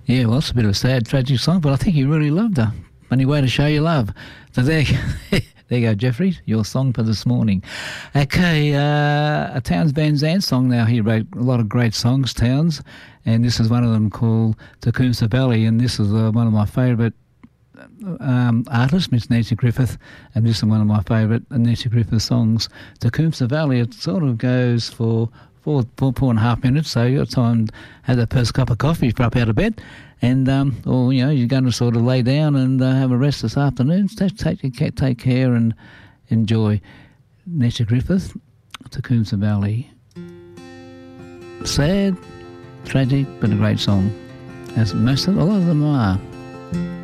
Yeah, well, it's a bit of a sad, tragic song, but I think you really loved her. Funny way to show your love. So there you go, Jeffrey, your song for this morning. Okay, a Towns Van Zandt song now. He wrote a lot of great songs, Towns, and this is one of them called Tecumseh Valley, and this is one of my favourite artist, Miss Nancy Griffith, and this is one of my favourite Nancy Griffith songs. Tecumseh Valley, it sort of goes for 4.5 minutes, so you got time to have that first cup of coffee, drop out of bed, and or you're going to sort of lay down and have a rest this afternoon. Take care and enjoy. Nancy Griffith, Tecumseh Valley. Sad, tragic, but a great song, as a lot of them are.